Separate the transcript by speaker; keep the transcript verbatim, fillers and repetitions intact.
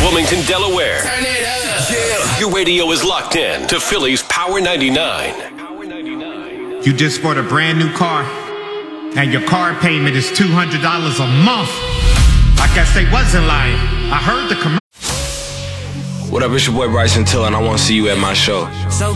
Speaker 1: Wilmington, Delaware. Turn it up. Yeah. Your radio is locked in to Philly's Power ninety-nine.
Speaker 2: You just bought a brand new car, and your car payment is two hundred dollars a month. I guess they wasn't lying. I heard the commercial.
Speaker 3: What up, it's your boy Bryson Tiller, and I want to see you at my show. So